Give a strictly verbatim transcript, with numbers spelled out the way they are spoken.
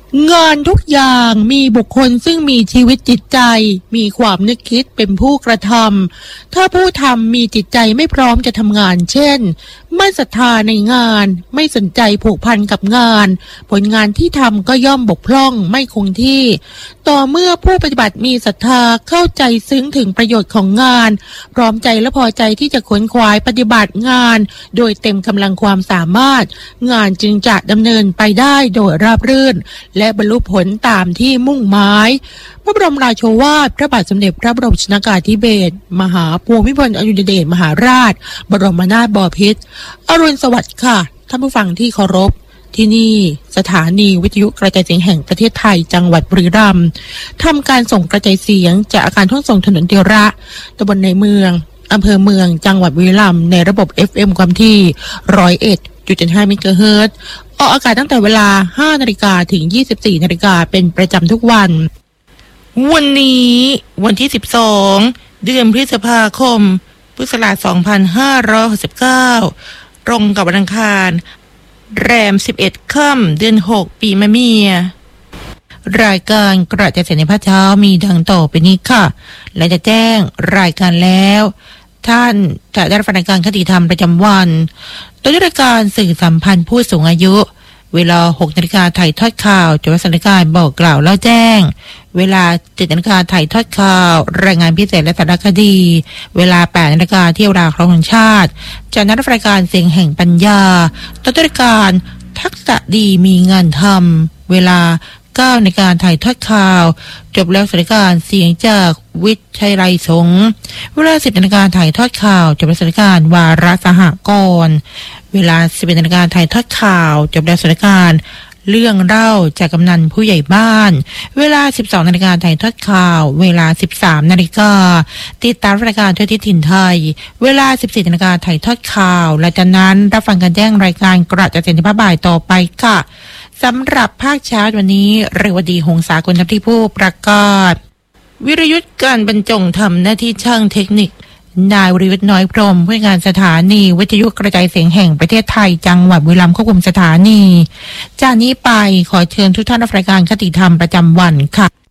งานทุกอย่างมีบุคคลซึ่งมีชีวิตจิตใจมีความนึกคิดเป็นผู้กระทำถ้าผู้ทำมีจิตใจไม่พร้อมจะทำงานเช่นไม่ศรัทธาในงานไม่สนใจผูกพันกับงานผลงานที่ทำก็ย่อมบกพร่องไม่คงที่ต่อเมื่อผู้ปฏิบัติมีศรัทธาเข้าใจซึ้งถึงประโยชน์ของงานพร้อมใจและพอใจที่จะขวนขวายปฏิบัติงานโดยเต็มกำลังความสามารถงานจึงจะดำเนินไปได้โดยราบรื่นและบรรลุผลตามที่มุ่งหมายพระบรมราโชวาทพระบาทสมเด็จพระบรมชนกาธิเบศรมหาภูมิพลอดุลยเดชมหาราชบรมนาถบพิตรอรุณสวัสดิ์ค่ะท่านผู้ฟังที่เคารพที่นี่สถานีวิทยุกระจายเสียงแห่งประเทศไทยจังหวัดบุรีรัมย์ทำการส่งกระจายเสียงจากอาคารทุ่งส่งถนนเดียระตำบลในเมืองอำเภอเมืองจังหวัดบุรีรัมย์ในระบบ เอฟ เอ็ม ความถี่หนึ่งร้อยเอ็ดจุดเจ็ดห้า เมกะเฮิรตซ์ออกอากาศตั้งแต่เวลา ห้านาฬิกา ถึง ยี่สิบสี่นาฬิกาเป็นประจำทุกวันวันนี้วันที่สิบสองเดือนพฤษภาคมพุทธศักราชสองพันห้าร้อยหกสิบเก้าตรงกับวันอังคารแรมสิบเอ็ดค่ำเดือนหกปีมะเมียรายการกระจายเสียงในภาคเช้ามีดังต่อไปนี้ค่ะและจะแจ้งรายการแล้วท่านจะได้รับรายการคติธรรมประจำวันโดยรายการสื่อสัมพันธ์ผู้สูงอายุเวลาหกนาฬิกาถ่ายทอดข่าวจดสถานการณ์บอกกล่าวเล่าแจ้งเวลาเจ็ดนาฬิกาถ่ายทอดข่าวรายงานพิเศษและสารคดีเวลาแปดนาฬิกาเที่ยวราครองชาติจะนัดรายการเสียงแห่งปัญญาต่อรายการทักษะดีมีงานทำเวลาเก้านาฬิกาถ่ายทอดข่าวจบแล้วสถานการณ์เสียงจากวิทยาลัยสงฆ์เวลาสิบนาฬิกาถ่ายทอดข่าวจบแล้วสถานการณ์วาระสหกรณ์เวลาสิบเอ็ดนาฬิกาถ่ายทอดข่าวจบแล้วสถานการณ์เรื่องเล่าจากกำนันผู้ใหญ่บ้านเวลาสิบสองนาฬิกาถ่ายทอดข่าวเวลาสิบสามนาฬิกาติดตามรายการทั่วทิศถิ่นไทยเวลาสิบสี่นาฬิกาถ่ายทอดข่าวและจากนั้นรับฟังการแจ้งรายการกระจายเสียงในภาคบ่ายต่อไปค่ะสำหรับภาคเช้าวันนี้เรวดีหงสากลทัพที่ผู้ประกาศวิรยุทธการบรรจงทำหน้าที่ช่างเทคนิคนายวิรยุทธน้อยพรหมผู้งานสถานีวิทยุกระจายเสียงแห่งประเทศไทยจังหวัดบุรีรัมย์ควบคุมสถานีจากนี้ไปขอเชิญทุกท่านรับรายการคติธรรมประจำวันค่ะ